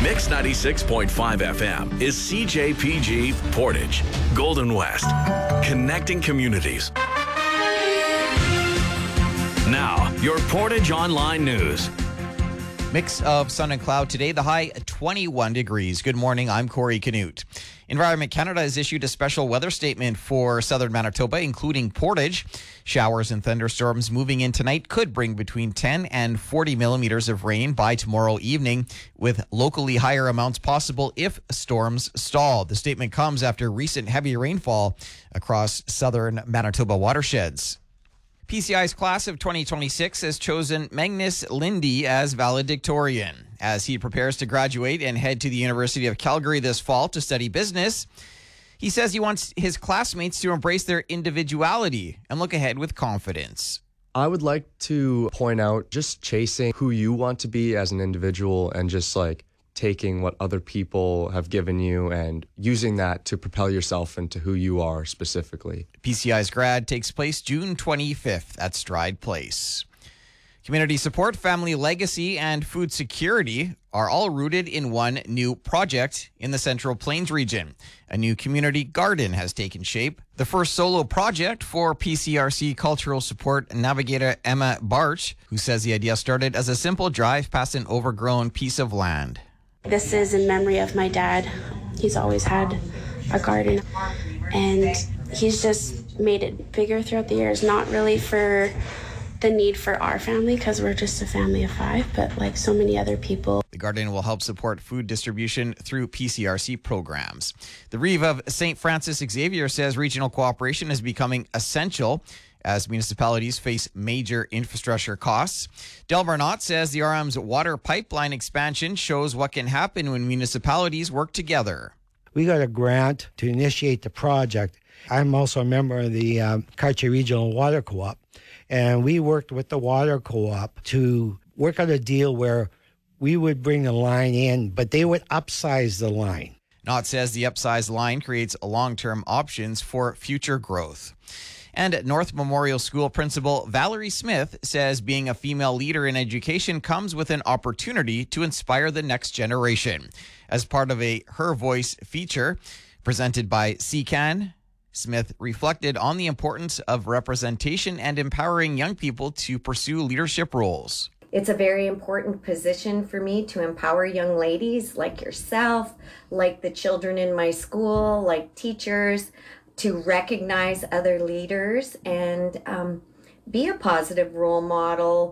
Mix 96.5 FM is CJPG Portage, Golden West, connecting communities. Now, your Portage Online News. Mix of sun and cloud today, the high 21 degrees. Good morning, I'm Corey Canute. Environment Canada has issued a special weather statement for southern Manitoba, including Portage. Showers and thunderstorms moving in tonight could bring between 10 and 40 millimeters of rain by tomorrow evening, with locally higher amounts possible if storms stall. The statement comes after recent heavy rainfall across southern Manitoba watersheds. PCI's class of 2026 has chosen Magnus Lindy as valedictorian. As he prepares to graduate and head to the University of Calgary this fall to study business, he says he wants his classmates to embrace their individuality and look ahead with confidence. I would like to point out just chasing who you want to be as an individual and just taking what other people have given you and using that to propel yourself into who you are specifically. PCI's grad takes place June 25th at Stride Place. Community support, family legacy, and food security are all rooted in one new project in the Central Plains region. A new community garden has taken shape. The first solo project for PCRC cultural support navigator Emma Barch, who says the idea started as a simple drive past an overgrown piece of land. This is in memory of my dad. He's always had a garden, and he's just made it bigger throughout the years, not really for the need for our family because we're just a family of 5, but like so many other people. The garden will help support food distribution through PCRC programs. The Reeve of St. Francis Xavier says regional cooperation is becoming essential as municipalities face major infrastructure costs. Delmer Knott says the RM's water pipeline expansion shows what can happen when municipalities work together. We got a grant to initiate the project. I'm also a member of the Cartier Regional Water Co-op, and we worked with the water co-op to work out a deal where we would bring the line in, but they would upsize the line. Knott says the upsized line creates long-term options for future growth. And at North Memorial School principal Valerie Smith says being a female leader in education comes with an opportunity to inspire the next generation. As part of a Her Voice feature presented by CCAN, Smith reflected on the importance of representation and empowering young people to pursue leadership roles. It's a very important position for me to empower young ladies like yourself, like the children in my school, like teachers, to recognize other leaders and be a positive role model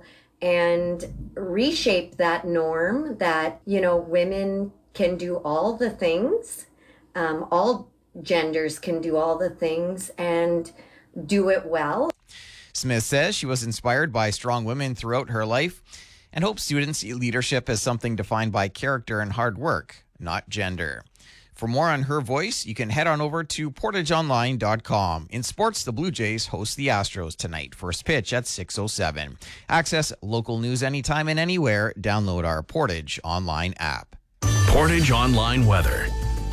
and reshape that norm that, women can do all the things, all genders can do all the things and do it well. Smith says she was inspired by strong women throughout her life and hopes students see leadership as something defined by character and hard work, not gender. For more on Her Voice, you can head on over to portageonline.com. In sports, the Blue Jays host the Astros tonight. First pitch at 6:07. Access local news anytime and anywhere. Download our Portage Online app. Portage Online weather.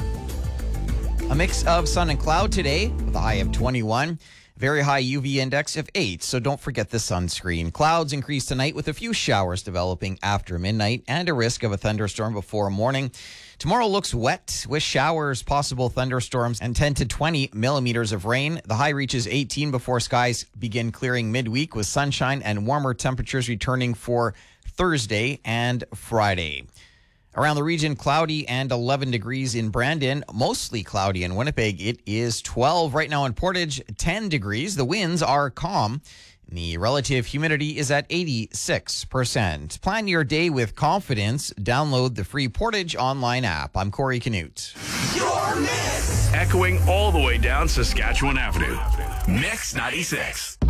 A mix of sun and cloud today with a high of 21. Very high UV index of 8, so don't forget the sunscreen. Clouds increase tonight with a few showers developing after midnight and a risk of a thunderstorm before morning. Tomorrow looks wet with showers, possible thunderstorms, and 10 to 20 millimeters of rain. The high reaches 18 before skies begin clearing midweek with sunshine and warmer temperatures returning for Thursday and Friday. Around the region, cloudy and 11 degrees in Brandon. Mostly cloudy in Winnipeg. It is 12 right now in Portage, 10 degrees. The winds are calm. The relative humidity is at 86%. Plan your day with confidence. Download the free Portage Online app. I'm Corey Canute. Your Mix. Echoing all the way down Saskatchewan Avenue. Mix 96.